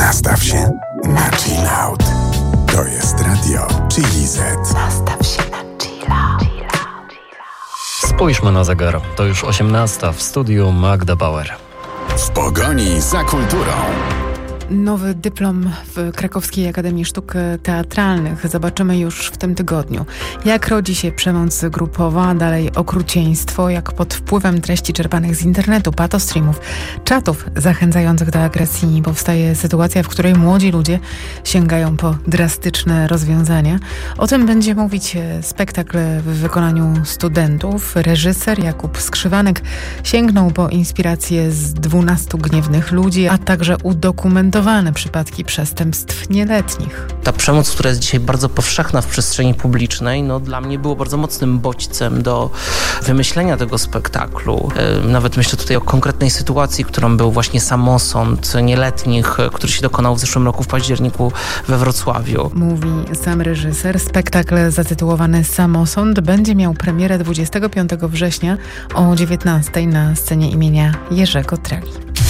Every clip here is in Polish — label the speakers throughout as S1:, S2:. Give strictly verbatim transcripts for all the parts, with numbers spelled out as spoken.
S1: Nastaw się na chill out. To jest radio Chili Z.
S2: Nastaw się na chill out.
S3: Spójrzmy na zegar. To już osiemnasta, w studiu Magda Bauer.
S1: W pogoni za kulturą.
S4: Nowy dyplom w Krakowskiej Akademii Sztuk Teatralnych zobaczymy już w tym tygodniu. Jak rodzi się przemoc grupowa, dalej okrucieństwo, jak pod wpływem treści czerpanych z internetu, patostreamów, czatów zachęcających do agresji powstaje sytuacja, w której młodzi ludzie sięgają po drastyczne rozwiązania. O tym będzie mówić spektakl w wykonaniu studentów. Reżyser Jakub Skrzywanek sięgnął po inspirację z dwunastu gniewnych ludzi, a także udokumentował przypadki przestępstw nieletnich.
S5: Ta przemoc, która jest dzisiaj bardzo powszechna w przestrzeni publicznej, no dla mnie było bardzo mocnym bodźcem do wymyślenia tego spektaklu. Nawet myślę tutaj o konkretnej sytuacji, którą był właśnie samosąd nieletnich, który się dokonał w zeszłym roku w październiku we Wrocławiu.
S4: Mówi sam reżyser. Spektakl zatytułowany Samosąd będzie miał premierę dwudziestego piątego września o dziewiętnastej na scenie imienia Jerzego Treli.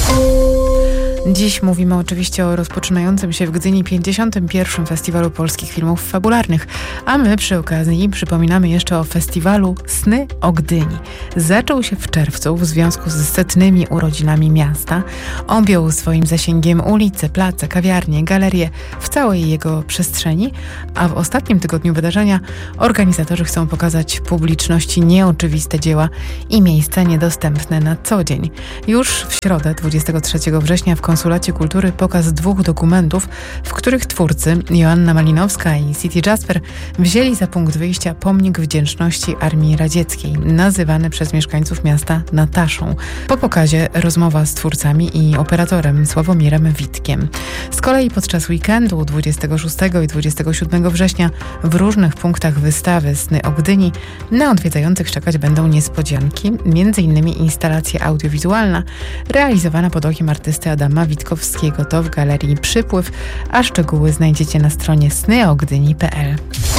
S4: Dziś mówimy oczywiście o rozpoczynającym się w Gdyni pięćdziesiątym pierwszym Festiwalu Polskich Filmów Fabularnych, a my przy okazji przypominamy jeszcze o festiwalu Sny o Gdyni. Zaczął się w czerwcu w związku z setnymi urodzinami miasta. Objął swoim zasięgiem ulice, place, kawiarnie, galerie w całej jego przestrzeni, a w ostatnim tygodniu wydarzenia organizatorzy chcą pokazać publiczności nieoczywiste dzieła i miejsca niedostępne na co dzień. Już w środę dwudziestego trzeciego września w Konsulacie Kultury pokaz dwóch dokumentów, w których twórcy Joanna Malinowska i City Jasper wzięli za punkt wyjścia pomnik wdzięczności Armii Radzieckiej, nazywany przez mieszkańców miasta Nataszą. Po pokazie rozmowa z twórcami i operatorem Sławomirem Witkiem. Z kolei podczas weekendu dwudziestego szóstego i dwudziestego siódmego września w różnych punktach wystawy Sny o Gdyni na odwiedzających czekać będą niespodzianki, między innymi instalacja audiowizualna realizowana pod okiem artysty Adama Witkowskiego, to w Galerii Przypływ, a szczegóły znajdziecie na stronie sny o gdyni kropka p l.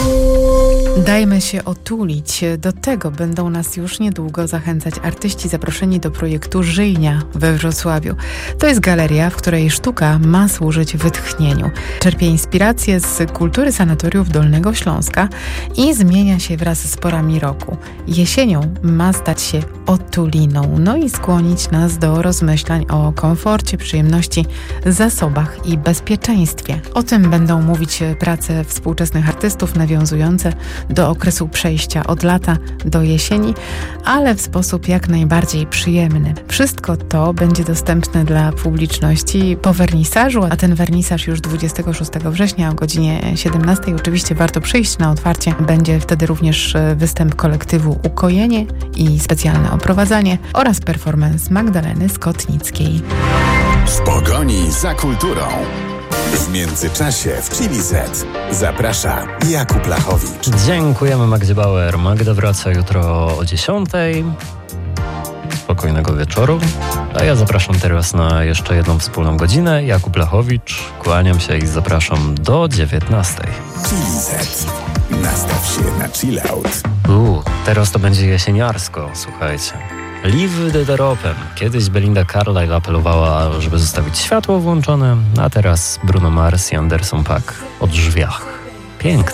S4: Dajmy się otulić. Do tego będą nas już niedługo zachęcać artyści zaproszeni do projektu Żyjnia we Wrocławiu. To jest galeria, w której sztuka ma służyć wytchnieniu. Czerpie inspiracje z kultury sanatoriów Dolnego Śląska i zmienia się wraz z porami roku. Jesienią ma stać się otuliną, no i skłonić nas do rozmyślań o komforcie, przyjemności, zasobach i bezpieczeństwie. O tym będą mówić prace współczesnych artystów nawiązujące do okresu przejścia od lata do jesieni, ale w sposób jak najbardziej przyjemny. Wszystko to będzie dostępne dla publiczności po wernisażu, a ten wernisaż już dwudziestego szóstego września o godzinie siedemnastej. Oczywiście warto przyjść na otwarcie. Będzie wtedy również występ kolektywu Ukojenie i specjalne oprowadzanie oraz performance Magdaleny Skotnickiej.
S1: W pogoni za kulturą. W międzyczasie w Chili Z zaprasza Jakub Lachowicz.
S3: Dziękujemy Magdzie Bauer. Magda wraca jutro o dziesiątej. Spokojnego wieczoru. A ja zapraszam teraz na jeszcze jedną wspólną godzinę. Jakub Lachowicz. Kłaniam się i zapraszam do dziewiętnastej.
S1: Chili Z. Nastaw się na chill out.
S3: Uuu, teraz to będzie jesieniarsko, słuchajcie. Live the Dropem. Kiedyś Belinda Carlisle apelowała, żeby zostawić światło włączone, a teraz Bruno Mars i Anderson .Paak o drzwiach. Piękne.